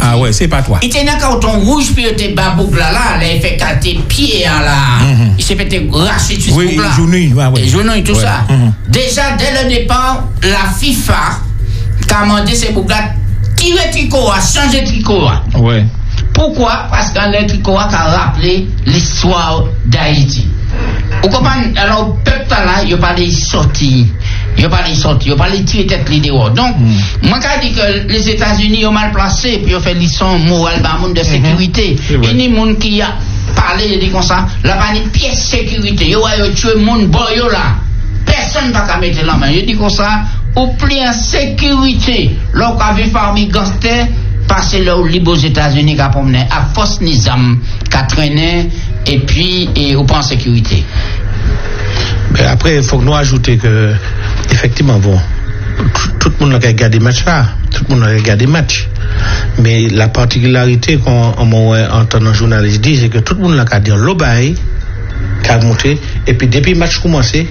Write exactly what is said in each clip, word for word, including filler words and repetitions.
Ah ouais, c'est pas toi. Il était dans un carton rouge, puis il était babouk là, là, là, il fait quatre pieds là. Mm-hmm. Il s'est fait racher tout oui, ce là. Journée, ouais, ouais. Journée, tout ouais. ça. Mm-hmm. Déjà, dès le départ, la FIFA a demandé ces bouclas tirer tricot, changer tricot. Ouais. Pourquoi? Parce qu'un le tricot a rappelé l'histoire d'Haïti. Vous comprenez? Alors, le peuple là, il n'a pas les sortir. Il n'a pas les sortir. Il n'a pas les tirer tête les dehors. Donc, mm. moi, je dis que les États-Unis ont mal placé, puis ils ont fait leçon morale dans le monde de sécurité. Mm-hmm. Il y a des gens qui ont parlé, dit comme ça, la pas une pièce de sécurité. Ils ont tué le monde, boyo là. Personne ne va pas mettre la main. Je dis comme ça, au plus en sécurité, là, on a vu parmi gangsters, passer là au libre aux États-Unis, qui a promené à force nizam, qui a traîné, et puis, et au pas en sécurité. Mais après, il faut que nous ajouter que, effectivement, bon, tout, tout le monde a regardé le match là, tout le monde a regardé le match. Mais la particularité qu'on entend un journaliste dire, c'est que tout le monde a regardé l'obaï, qui a monté, et puis depuis le match commencé,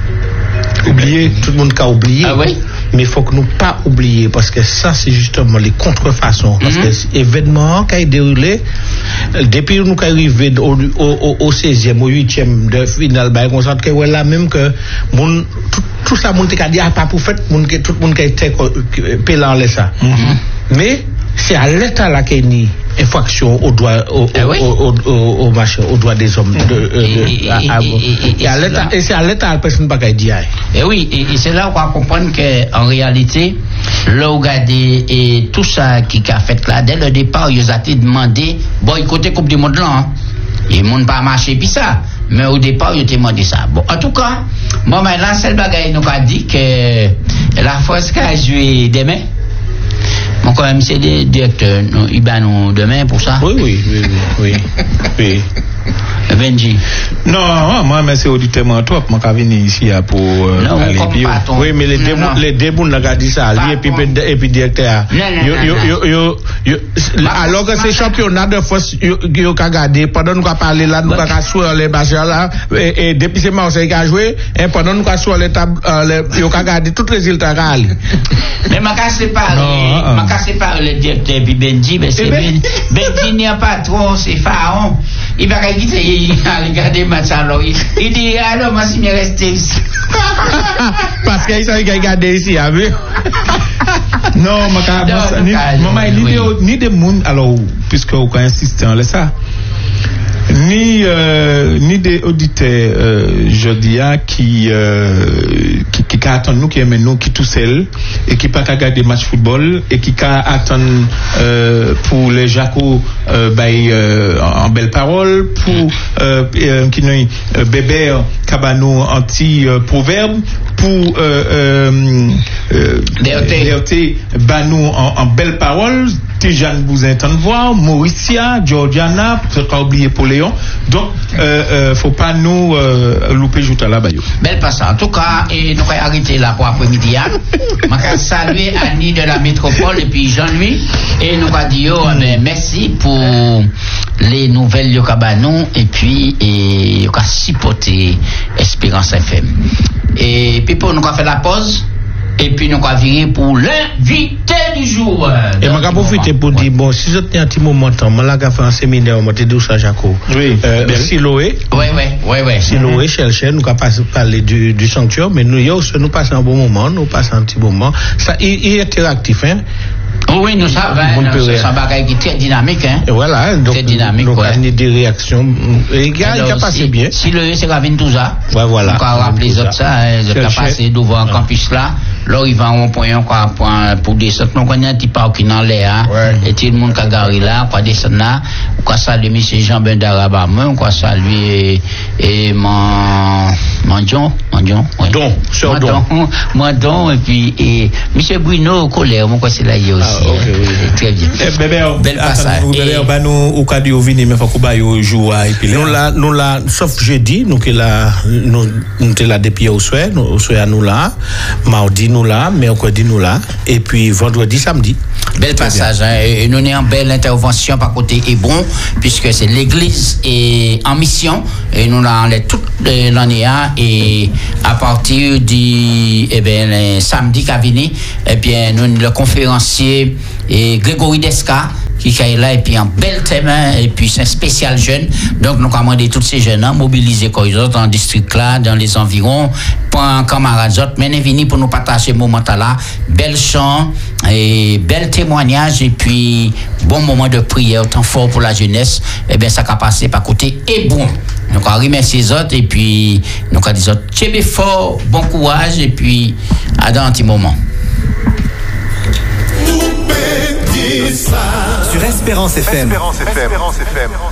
oublié, tout le monde a oublié. Ah oui? Mais il faut que nous pas oublier, parce que ça, c'est justement les contrefaçons. Mm-hmm. Parce que l'événement qui a déroulé, depuis nous arrivés au, au, au seizième, au huitième de finale, ben, on sent que ouais, là même que mon, tout, tout ça, mon qui a dit, ah, pas pour fait, mon, tout le monde qui a été pélant les ça. Mm-hmm. Mais c'est à l'État là qu'il y a infraction au droit, au, eh oui. au, au, au, au, machin, au droit des hommes. De, de, et, à, et, à, et, et, et, à l'État, et c'est à l'État la personne pas qu'à dire. Et oui, et, et c'est là qu'on va comprendre qu'en réalité, là, regardez, et tout ça qui a fait là, dès le départ, ils ont demandé, boycotter Coupe du Monde là, hein. Et le monde pas marché, puis ça. Mais au départ, ils ont demandé ça. Bon, en tout cas, bon, maintenant, c'est le bagage nous a dit que la force qui a joué demain, mon quand même, c'est des directeurs, ils va nous demain pour ça. Oui, oui, oui, oui, oui. Benji. Non, moi, mais c'est auditement trop. Moi, je viens ici pour euh, non, aller puis. Oui, mais les deux, les deux bouts n'ont pas dit ça. Lui et puis, et puis directeur. Alors que c'est championnat de force, ils ont regardé. Pendant nous avons parlé là, nous avons joué les bachars là. Et depuis c'est Marseille qui a joué. Et pendant nous avons joué les tables, ils ont regardé tous les résultats. Mais ma casse c'est pas. Ma casse c'est pas le directeur et puis Benji. Mais c'est Benji n'y a pas trop, c'est Pharaon. Il va quitter, il a regardé le match alors. Il dit, alors, moi, si je reste ici. Parce qu'il a regardé ici, hein, vu? Non, maman, ni de monde, alors, puisque vous insistez en ça, ni, euh, ni des auditeurs, euh, je dis, qui, euh, qui, qui, qui attendent nous, qui aiment nous, qui tout seuls, et qui pas qu'à regarder match football, et qui attendent, euh, pour les Jaco, euh, by, euh, en belle parole, pour, euh, euh, qui nous, euh, bébé, cabanou, anti-proverbe, pour, euh, euh, Léoté, banou, en, en belle parole, Tijane vous entend voir, Mauricia, Georgiana, peut-être pas oublier pour Léon. Donc, euh, euh, faut pas nous euh, louper juste à la baillot. Belle passe. En tout cas, et nous allons arrêter là pour après-midi. Je vais saluer Annie de la métropole et puis Jean-Louis. Et nous allons dire oh, ben, merci pour les nouvelles de Cabanon et puis et nous allons supporter Espérance F M. Et puis pour nous allons faire la pause. Et puis nous allons virer pour l'invité du jour. Et je vais profiter pour dire, bon, si je tiens un petit moment, je vais faire un séminaire, je vais dire ça, Jaco. Oui. Euh, Siloé. Oui, oui, oui, oui. Siloé, Chelchen, nous allons parler du, du sanctuaire, mais nous, nous passons un bon moment, nous passons un petit moment. Ça, il, il est interactif, hein. Oui, nous savons, c'est un bagage qui est très dynamique, hein. Et voilà, donc, très dynamique, donc, ouais. il y a des réactions, et il a, il a passé si, bien. Si le, c'est Ravine tout ça. Ouais, voilà. On va rappeler les autres ça, hein, ils ont passé devant le campus là. Là, ils vont au point, pour descendre. Donc, on a un petit parc qui est dans l'air, et tout le monde qui a garé là, on va descendre là. On va saluer M. Jean-Ben Darabama, on va saluer, et mon, mon John, mon John, ouais. Don, sur Don. Mon Don, et puis, et M. Bruno, colère, mon quoi c'est là, il y a aussi. Ah, okay, oui. Très bien. Eh, bébé, belle passage. Bébé, bah, nous, au cas du vini, mais faut qu'on y joue à épiler. Nous là, nous là, sauf jeudi, nous qui là, nous, nous t'es là depuis au soir, nous, au soir, nous là, mardi, nous là, mercredi, nous là, et puis vendredi, samedi. Bel passage, hein, et nous avons une belle intervention par côté Hébron, puisque c'est l'église est en mission, et nous avons toute l'année, et à partir du, eh bien, samedi qui a venu, eh bien, nous, le conférencier, et Grégory Desca, qui est là et puis en bel thème et puis c'est un spécial jeune. Donc nous avons demandé tous ces jeunes à mobiliser quoi ils ont dans le district là, dans les environs, pour un camarade autres, mais venir pour nous partager ce moment là, bel chant et bel témoignage et puis bon moment de prière autant fort pour la jeunesse. Et bien ça a passé par côté et bon. Donc on remercie les autres et puis nous avons dit autres, tchébé fort, bon courage et puis à dans un petit moment. Sur Espérance F M. Espérance F M. Espérance F M.